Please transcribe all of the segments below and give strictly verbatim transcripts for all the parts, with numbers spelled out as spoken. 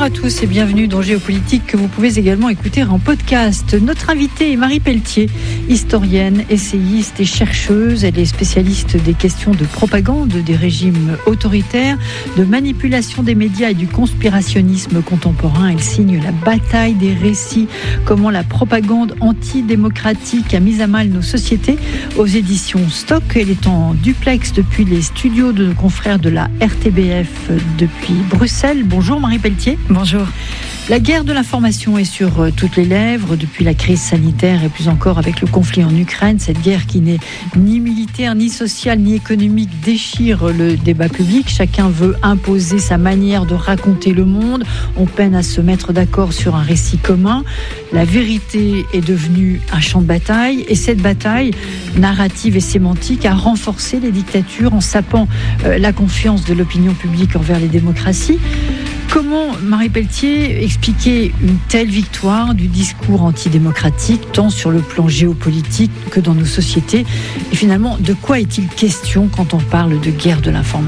à tous et bienvenue dans Géopolitique que vous pouvez également écouter en podcast. Notre invitée est Marie Pelletier, historienne, essayiste et chercheuse. Elle est spécialiste des questions de propagande des régimes autoritaires, de manipulation des médias et du conspirationnisme contemporain. Elle signe La bataille des récits, comment la propagande antidémocratique a mis à mal nos sociétés aux éditions Stock. Elle est en duplex depuis les studios de nos confrères de la R T B F depuis Bruxelles. Bonjour Marie Pelletier. Bonjour. La guerre de l'information est sur toutes les lèvres depuis la crise sanitaire et plus encore avec le conflit en Ukraine. Cette guerre qui n'est ni militaire, ni sociale, ni économique déchire le débat public. Chacun veut imposer sa manière de raconter le monde. On peine à se mettre d'accord sur un récit commun. La vérité est devenue un champ de bataille et cette bataille narrative et sémantique a renforcé les dictatures en sapant la confiance de l'opinion publique envers les démocraties. Comment, Marie Pelletier, expliquer une telle victoire du discours antidémocratique, tant sur le plan géopolitique que dans nos sociétés? Et finalement, de quoi est-il question quand on parle de guerre de l'information ?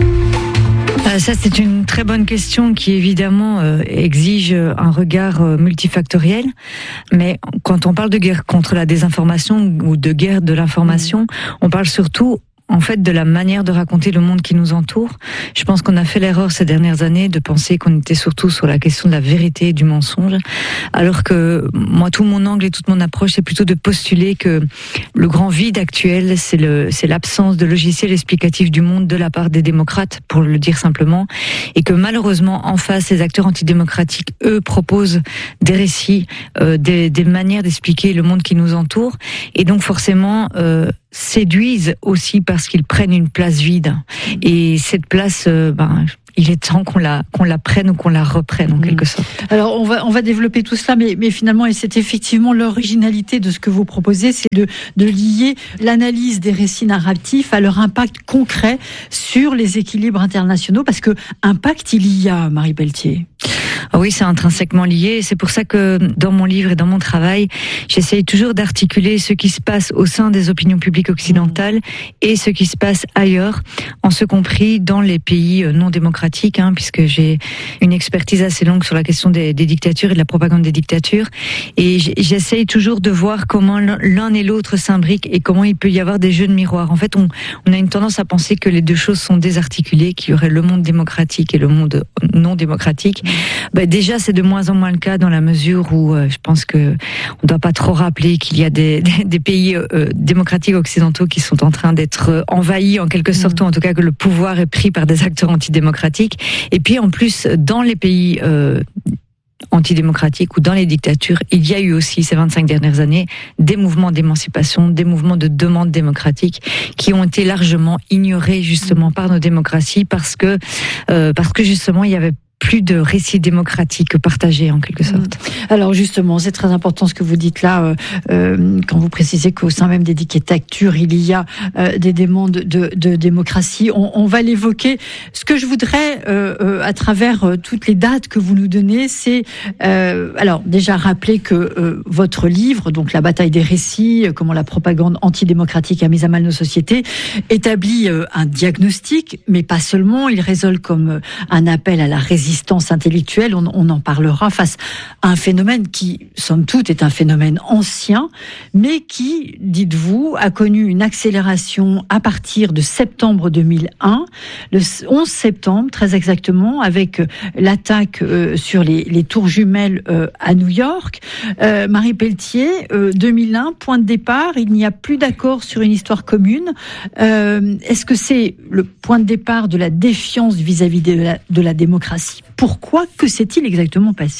Ça, c'est une très bonne question qui, évidemment, euh, exige un regard euh, multifactoriel. Mais quand on parle de guerre contre la désinformation ou de guerre de l'information, on parle surtout en fait, de la manière de raconter le monde qui nous entoure. Je pense qu'on a fait l'erreur ces dernières années de penser qu'on était surtout sur la question de la vérité et du mensonge, alors que moi, tout mon angle et toute mon approche, c'est plutôt de postuler que le grand vide actuel, c'est le, c'est l'absence de logiciel explicatif du monde de la part des démocrates, pour le dire simplement, et que malheureusement, en face, les acteurs antidémocratiques, eux, proposent des récits, euh, des, des manières d'expliquer le monde qui nous entoure, et donc forcément, euh, séduisent aussi parce qu'ils prennent une place vide. Et cette place, euh, ben, il est temps qu'on la, qu'on la prenne ou qu'on la reprenne en mmh. quelque sorte. Alors on va, on va développer tout cela, mais, mais finalement, et c'est effectivement l'originalité de ce que vous proposez, c'est de, de lier l'analyse des récits narratifs à leur impact concret sur les équilibres internationaux, parce que impact il y a, Marie Pelletier. Oui, c'est intrinsèquement lié. C'est pour ça que dans mon livre et dans mon travail, j'essaye toujours d'articuler ce qui se passe au sein des opinions publiques occidentales mmh. et ce qui se passe ailleurs, en ce compris dans les pays non démocratiques, hein, puisque j'ai une expertise assez longue sur la question des, des dictatures et de la propagande des dictatures. Et j'essaye toujours de voir comment l'un et l'autre s'imbriquent et comment il peut y avoir des jeux de miroir. En fait, on, on a une tendance à penser que les deux choses sont désarticulées, qu'il y aurait le monde démocratique et le monde non démocratique. Mmh. Bah déjà, c'est de moins en moins le cas dans la mesure où euh, je pense que on doit pas trop rappeler qu'il y a des, des, des pays euh, démocratiques occidentaux qui sont en train d'être envahis en quelque sorte, mmh. ou en tout cas que le pouvoir est pris par des acteurs antidémocratiques. Et puis en plus, dans les pays euh, antidémocratiques ou dans les dictatures, il y a eu aussi ces vingt-cinq dernières années des mouvements d'émancipation, des mouvements de demande démocratique qui ont été largement ignorés justement par nos démocraties parce que euh, parce que justement il y avait plus de récits démocratiques partagés en quelque sorte. Alors justement, c'est très important ce que vous dites là, euh, euh, quand vous précisez qu'au sein même des dictatures, il y a euh, des demandes de, de démocratie. On, on va l'évoquer. Ce que je voudrais, euh, euh, à travers euh, toutes les dates que vous nous donnez, c'est euh, alors déjà rappeler que euh, votre livre, donc La bataille des récits, euh, comment la propagande antidémocratique a mis à mal nos sociétés, établit euh, un diagnostic, mais pas seulement. Il résonne comme euh, un appel à la résistance intellectuelle, on, on en parlera, face à un phénomène qui, somme toute, est un phénomène ancien, mais qui, dites-vous, a connu une accélération à partir de septembre deux mille un, le onze septembre, très exactement, avec l'attaque euh, sur les, les tours jumelles euh, à New York. Euh, Marie Pelletier, euh, deux mille un, point de départ, il n'y a plus d'accord sur une histoire commune. Euh, est-ce que c'est le point de départ de la défiance vis-à-vis de la, de la démocratie ? Pourquoi ? Que s'est-il exactement passé ?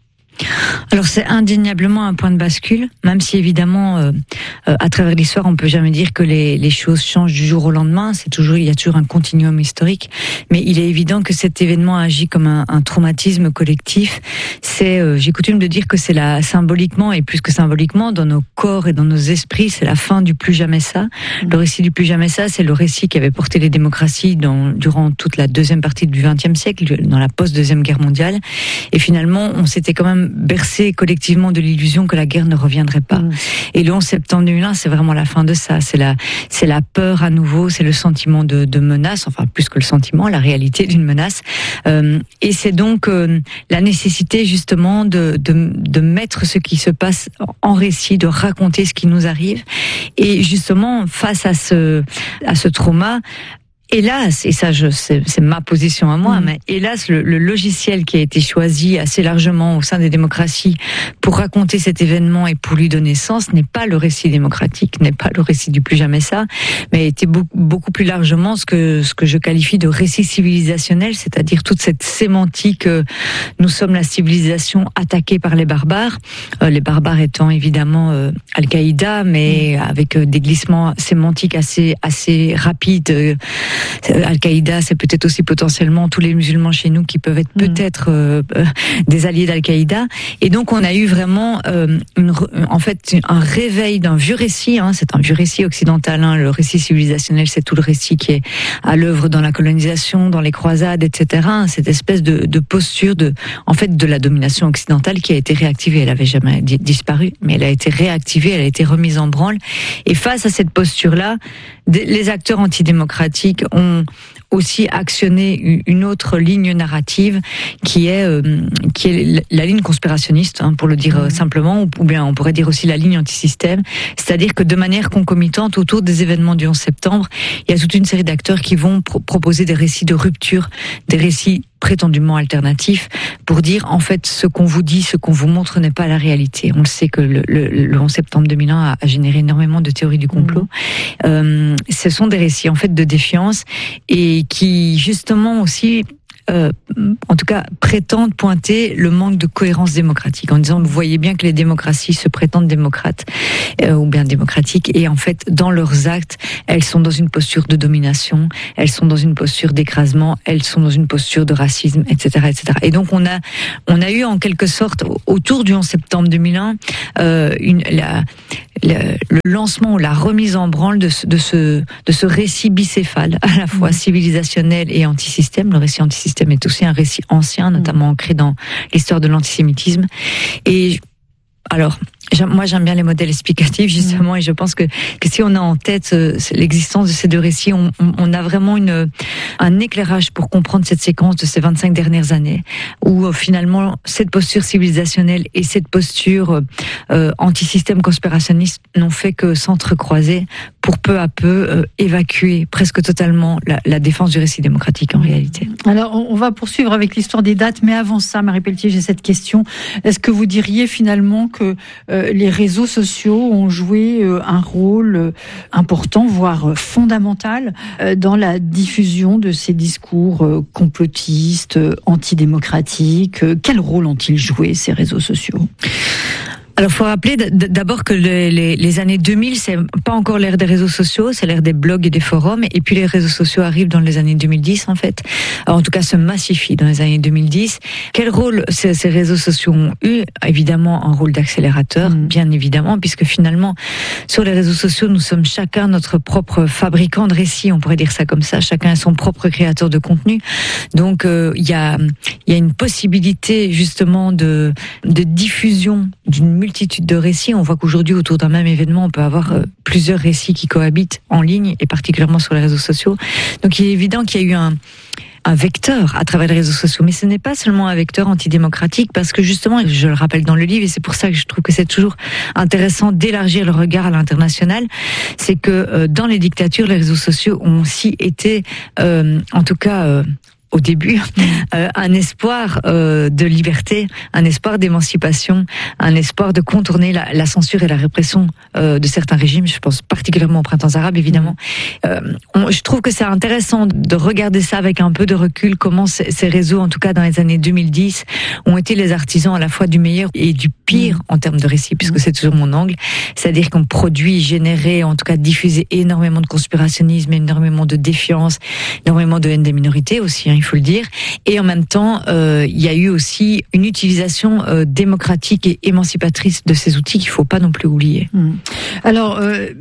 Alors c'est indéniablement un point de bascule, même si évidemment euh, euh, à travers l'histoire on peut jamais dire que les, les choses changent du jour au lendemain. C'est toujours, il y a toujours un continuum historique, mais il est évident que cet événement agit comme un, un traumatisme collectif. C'est, euh, j'ai coutume de dire que c'est la symboliquement et plus que symboliquement dans nos corps et dans nos esprits, c'est la fin du plus jamais ça. Le récit du plus jamais ça, c'est le récit qui avait porté les démocraties dans, durant toute la deuxième partie du vingtième siècle, dans la post-deuxième guerre mondiale. Et finalement, on s'était quand même sommes bercés collectivement de l'illusion que la guerre ne reviendrait pas. Mmh. Et le onze septembre deux mille un, c'est vraiment la fin de ça. C'est la, c'est la peur à nouveau, c'est le sentiment de, de menace, enfin plus que le sentiment, la réalité d'une menace. Euh, et c'est donc euh, la nécessité justement de, de, de mettre ce qui se passe en récit, de raconter ce qui nous arrive. Et justement, face à ce, à ce trauma, hélas, et ça je, c'est, c'est ma position à moi, mmh. mais hélas, le, le logiciel qui a été choisi assez largement au sein des démocraties pour raconter cet événement et pour lui donner sens n'est pas le récit démocratique, n'est pas le récit du plus jamais ça, mais était beaucoup, beaucoup plus largement ce que, ce que je qualifie de récit civilisationnel, c'est-à-dire toute cette sémantique, euh, nous sommes la civilisation attaquée par les barbares, euh, les barbares étant évidemment euh, Al-Qaïda, mais mmh. avec euh, des glissements sémantiques assez, assez rapides, euh, Al-Qaïda, c'est peut-être aussi potentiellement tous les musulmans chez nous qui peuvent être mmh. peut-être euh, euh, des alliés d'Al-Qaïda. Et donc on a eu vraiment, euh, une, en fait, un réveil d'un vieux récit. Hein, c'est un vieux récit occidental. Hein, le récit civilisationnel, c'est tout le récit qui est à l'œuvre dans la colonisation, dans les croisades, et cetera. Cette espèce de, de posture de, en fait, de la domination occidentale qui a été réactivée. Elle avait jamais di- disparu, mais elle a été réactivée, elle a été remise en branle. Et face à cette posture-là, les acteurs antidémocratiques ont aussi actionné une autre ligne narrative qui est euh, qui est la ligne conspirationniste, hein, pour le dire mmh. simplement, ou bien on pourrait dire aussi la ligne antisystème. C'est-à-dire que de manière concomitante, autour des événements du onze septembre, il y a toute une série d'acteurs qui vont pro- proposer des récits de rupture, des récits prétendument alternatifs, pour dire en fait ce qu'on vous dit, ce qu'on vous montre n'est pas la réalité. On le sait que le, le, le onze septembre deux mille un a, a généré énormément de théories du complot. Mmh. Euh, ce sont des récits en fait de défiance et qui justement aussi Euh, en tout cas, prétendent pointer le manque de cohérence démocratique en disant, vous voyez bien que les démocraties se prétendent démocrates euh, ou bien démocratiques et en fait, dans leurs actes, elles sont dans une posture de domination, elles sont dans une posture d'écrasement, elles sont dans une posture de racisme, et cetera, et cetera. Et donc, on a, on a eu en quelque sorte, autour du onze septembre deux mille un, euh, une, la, le, le lancement ou la remise en branle de ce, de ce, de ce récit bicéphale, à la fois mmh. civilisationnel et antisystème. Le récit antisystème est aussi un récit ancien, notamment ancré dans l'histoire de l'antisémitisme. Et alors, moi j'aime bien les modèles explicatifs justement, mmh. et je pense que, que si on a en tête euh, l'existence de ces deux récits, on, on, on a vraiment une, un éclairage pour comprendre cette séquence de ces vingt-cinq dernières années, où euh, finalement cette posture civilisationnelle et cette posture euh, anti-système conspirationniste n'ont fait que s'entrecroiser pour peu à peu euh, évacuer presque totalement la, la défense du récit démocratique en mmh. réalité. Alors on va poursuivre avec l'histoire des dates, mais avant ça, Marie Pelletier, j'ai cette question. Est-ce que vous diriez finalement que euh, les réseaux sociaux ont joué euh, un rôle euh, important, voire euh, fondamental, euh, dans la diffusion de ces discours euh, complotistes, euh, antidémocratiques? euh, Quel rôle ont-ils joué, ces réseaux sociaux ? Alors, faut rappeler d'abord que les, les, les années deux mille, c'est pas encore l'ère des réseaux sociaux, c'est l'ère des blogs et des forums. Et puis les réseaux sociaux arrivent dans les années deux mille dix, en fait. Alors, en tout cas, se massifient dans les années deux mille dix. Quel rôle ces, ces réseaux sociaux ont eu? Évidemment, un rôle d'accélérateur, mmh. bien évidemment, puisque finalement, sur les réseaux sociaux, nous sommes chacun notre propre fabricant de récits, on pourrait dire ça comme ça. Chacun est son propre créateur de contenu. Donc, euh, il y a, il y a une possibilité justement de, de diffusion d'une multitude de récits. On voit qu'aujourd'hui, autour d'un même événement, on peut avoir euh, plusieurs récits qui cohabitent en ligne et particulièrement sur les réseaux sociaux. Donc, il est évident qu'il y a eu un, un vecteur à travers les réseaux sociaux. Mais ce n'est pas seulement un vecteur antidémocratique parce que justement, je le rappelle dans le livre et c'est pour ça que je trouve que c'est toujours intéressant d'élargir le regard à l'international, c'est que euh, dans les dictatures, les réseaux sociaux ont aussi été, euh, en tout cas, euh, au début, euh, un espoir euh, de liberté, un espoir d'émancipation, un espoir de contourner la, la censure et la répression euh, de certains régimes. Je pense particulièrement aux printemps arabes, évidemment. Euh, on, je trouve que c'est intéressant de regarder ça avec un peu de recul, comment c- ces réseaux, en tout cas dans les années deux mille dix, ont été les artisans à la fois du meilleur et du pire en termes de récits, puisque c'est toujours mon angle. C'est-à-dire qu'on produit, généré, en tout cas diffusé énormément de conspirationnisme, énormément de défiance, énormément de haine des minorités aussi, hein, il faut le dire. Et en même temps, euh, il y a eu aussi une utilisation euh, démocratique et émancipatrice de ces outils qu'il ne faut pas non plus oublier. Mmh. Alors, euh,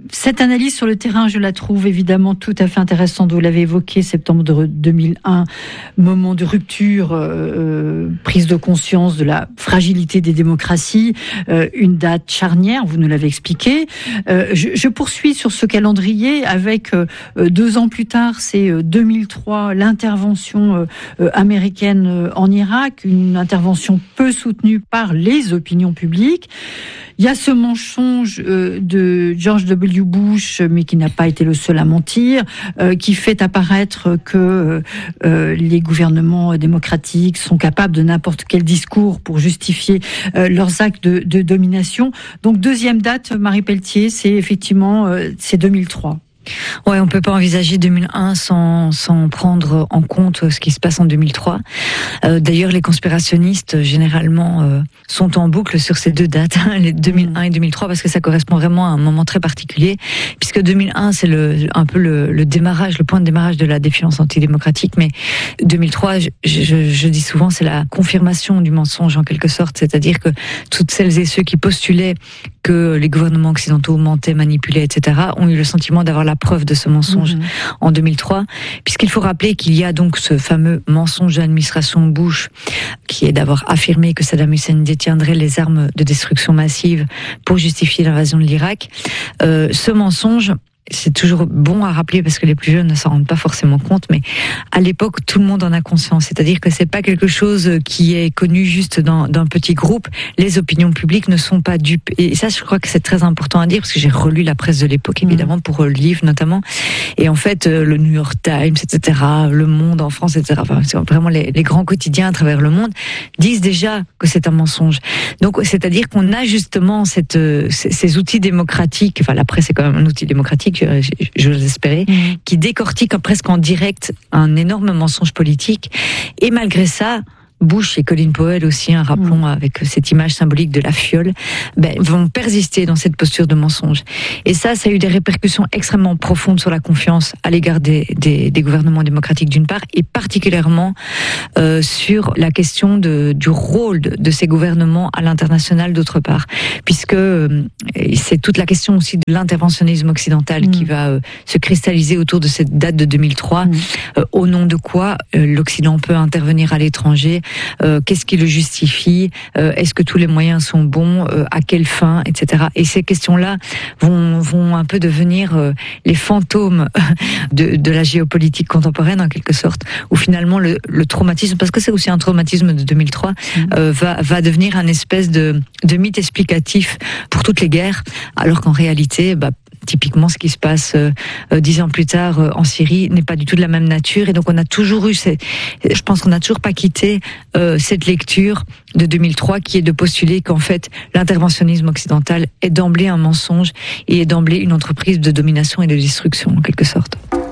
cette analyse sur le terrain, je la trouve évidemment tout à fait intéressante. Vous l'avez évoqué, septembre deux mille un, moment de rupture, euh, prise de conscience de la fragilité des démocraties, euh, une date charnière, vous nous l'avez expliqué. Euh, je, je poursuis sur ce calendrier avec euh, deux ans plus tard, c'est deux mille trois, l'intervention euh, américaine en Irak, une intervention peu soutenue par les opinions publiques. Il y a ce mensonge euh, de George W. Bush, mais qui n'a pas été le seul à mentir, euh, qui fait apparaître que euh, les gouvernements démocratiques sont capables de n'importe quel discours pour justifier euh, leurs actes de, de domination. Donc deuxième date, Marie Pelletier, c'est effectivement euh, c'est deux mille trois. Ouais, on peut pas envisager deux mille un sans sans prendre en compte ce qui se passe en deux mille trois. Euh, d'ailleurs, les conspirationnistes généralement euh, sont en boucle sur ces deux dates, hein, les deux mille un et deux mille trois, parce que ça correspond vraiment à un moment très particulier. Puisque deux mille un, c'est le un peu le, le démarrage, le point de démarrage de la défiance antidémocratique, mais deux mille trois, je, je, je dis souvent, c'est la confirmation du mensonge en quelque sorte, c'est-à-dire que toutes celles et ceux qui postulaient que les gouvernements occidentaux mentaient, manipulaient, et cetera, ont eu le sentiment d'avoir la preuve de ce mensonge mmh. en deux mille trois, puisqu'il faut rappeler qu'il y a donc ce fameux mensonge de l'administration Bush, qui est d'avoir affirmé que Saddam Hussein détiendrait les armes de destruction massive pour justifier l'invasion de l'Irak. Euh, ce mensonge, c'est toujours bon à rappeler parce que les plus jeunes ne s'en rendent pas forcément compte, mais à l'époque, tout le monde en a conscience. C'est-à-dire que c'est pas quelque chose qui est connu juste dans, d'un petit groupe. Les opinions publiques ne sont pas dupes. Et ça, je crois que c'est très important à dire parce que j'ai relu la presse de l'époque, évidemment, pour le livre notamment. Et en fait, le New York Times, et cetera, Le Monde en France, et cetera, enfin, c'est vraiment les, les grands quotidiens à travers le monde disent déjà que c'est un mensonge. Donc, c'est-à-dire qu'on a justement cette, ces, ces outils démocratiques, enfin, la presse est quand même un outil démocratique, Je, je l'espérais, mmh. qui décortique presque en direct un énorme mensonge politique. Et malgré ça, Bush et Colin Powell aussi, hein, rappelons mmh. avec cette image symbolique de la fiole, ben, vont persister dans cette posture de mensonge. Et ça, ça a eu des répercussions extrêmement profondes sur la confiance à l'égard des, des, des gouvernements démocratiques d'une part, et particulièrement euh, sur la question de, du rôle de, de ces gouvernements à l'international d'autre part, puisque euh, c'est toute la question aussi de l'interventionnisme occidental mmh. qui va euh, se cristalliser autour de cette date de deux mille trois, mmh. euh, au nom de quoi euh, l'Occident peut intervenir à l'étranger. Euh, qu'est-ce qui le justifie, euh, est-ce que tous les moyens sont bons, euh, à quelle fin, et cetera. Et ces questions-là vont, vont un peu devenir euh, les fantômes de, de la géopolitique contemporaine en quelque sorte, où finalement le, le traumatisme, parce que c'est aussi un traumatisme de deux mille trois, euh, va, va devenir un espèce de, de mythe explicatif pour toutes les guerres, alors qu'en réalité, bah, typiquement, ce qui se passe euh, dix ans plus tard euh, en Syrie n'est pas du tout de la même nature. Et donc, on a toujours eu, ces, je pense qu'on n'a toujours pas quitté euh, cette lecture de deux mille trois qui est de postuler qu'en fait, l'interventionnisme occidental est d'emblée un mensonge et est d'emblée une entreprise de domination et de destruction, en quelque sorte.